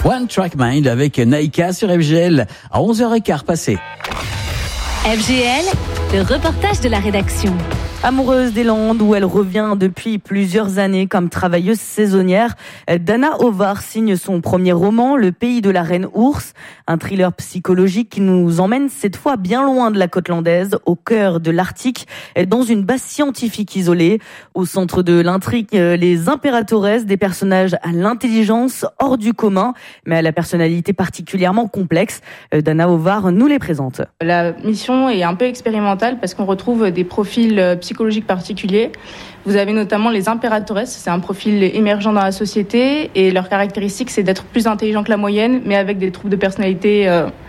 One Track Mind avec Naïka sur FGL à 11h15 passé. FGL, le reportage de la rédaction. Amoureuse des Landes, où elle revient depuis plusieurs années comme travailleuse saisonnière, Dana Ovar signe son premier roman, Le pays de la reine ours, un thriller psychologique qui nous emmène cette fois bien loin de la côte landaise, au cœur de l'Arctique, dans une base scientifique isolée. Au centre de l'intrigue, les impératoresses, des personnages à l'intelligence hors du commun, mais à la personnalité particulièrement complexe. Dana Ovar nous les présente. La mission est un peu expérimentale parce qu'on retrouve des profils psychologiques particuliers. Vous avez notamment les impératoresses, c'est un profil émergent dans la société et leur caractéristique c'est d'être plus intelligent que la moyenne mais avec des troubles de personnalité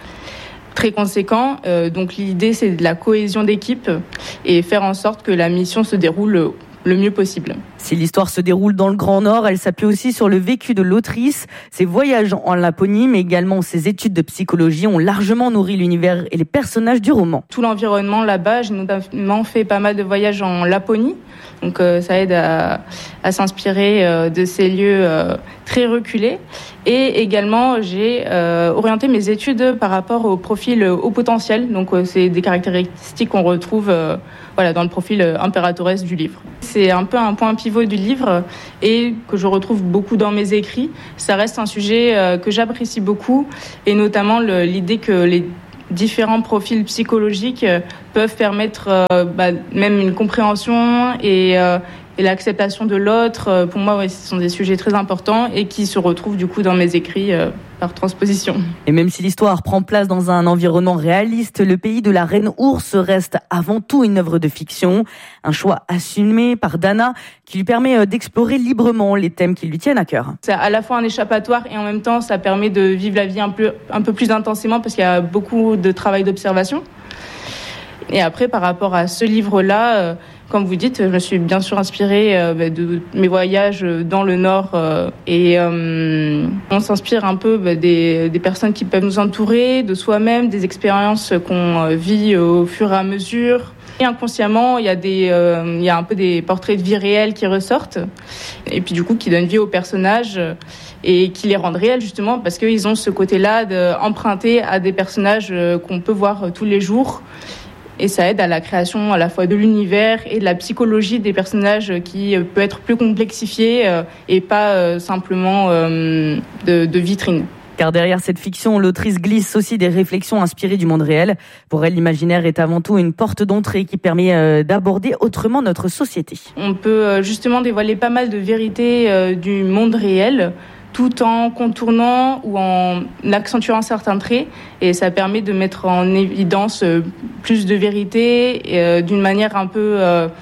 très conséquents. Donc l'idée c'est de la cohésion d'équipe et faire en sorte que la mission se déroule le mieux possible. Si l'histoire se déroule dans le Grand Nord, elle s'appuie aussi sur le vécu de l'autrice. Ses voyages en Laponie, mais également ses études de psychologie ont largement nourri l'univers et les personnages du roman. Tout l'environnement là-bas, j'ai notamment fait pas mal de voyages en Laponie. Donc ça aide à s'inspirer de ces lieux très reculés. Et également, j'ai orienté mes études par rapport au profil haut potentiel. Donc c'est des caractéristiques qu'on retrouve dans le profil impératoresse du livre. C'est un peu un point pivot du livre et que je retrouve beaucoup dans mes écrits. Ça reste un sujet que j'apprécie beaucoup et notamment l'idée que les différents profils psychologiques peuvent permettre même une compréhension et l'acceptation de l'autre. Pour moi, ce sont des sujets très importants et qui se retrouvent du coup dans mes écrits par transposition. Et même si l'histoire prend place dans un environnement réaliste, Le pays de la reine ours reste avant tout une œuvre de fiction. Un choix assumé par Dana qui lui permet d'explorer librement les thèmes qui lui tiennent à cœur. C'est à la fois un échappatoire et en même temps, ça permet de vivre la vie un peu plus intensément parce qu'il y a beaucoup de travail d'observation. Et après, par rapport à ce livre-là, comme vous dites, je me suis bien sûr inspirée de mes voyages dans le Nord et on s'inspire un peu des personnes qui peuvent nous entourer, de soi-même, des expériences qu'on vit au fur et à mesure. Et inconsciemment, il y a un peu des portraits de vie réels qui ressortent et puis du coup qui donnent vie aux personnages et qui les rendent réels justement parce qu'ils ont ce côté-là d'emprunter à des personnages qu'on peut voir tous les jours. Et ça aide à la création à la fois de l'univers et de la psychologie des personnages qui peut être plus complexifiée et pas simplement de vitrine. Car derrière cette fiction, l'autrice glisse aussi des réflexions inspirées du monde réel. Pour elle, l'imaginaire est avant tout une porte d'entrée qui permet d'aborder autrement notre société. On peut justement dévoiler pas mal de vérités du monde réel, tout en contournant ou en accentuant certains traits. Et ça permet de mettre en évidence plus de vérité d'une manière un peu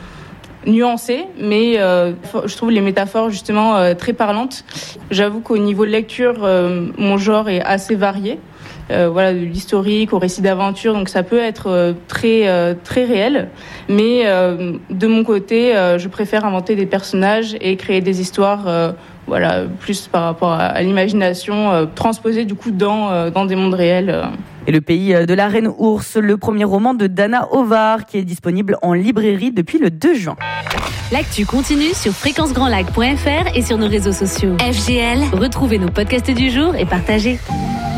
nuancée. Mais je trouve les métaphores justement très parlantes. J'avoue qu'au niveau de lecture, mon genre est assez varié. De l'historique au récit d'aventure, donc ça peut être très réel. Mais de mon côté, je préfère inventer des personnages et créer des histoires plus par rapport à l'imagination, transposée du coup dans des mondes réels. Et Le pays de la reine ours, le premier roman de Dana Ovar qui est disponible en librairie depuis le 2 juin. L'actu continue sur fréquencegrandlac.fr et sur nos réseaux sociaux. FGL, retrouvez nos podcasts du jour et partagez.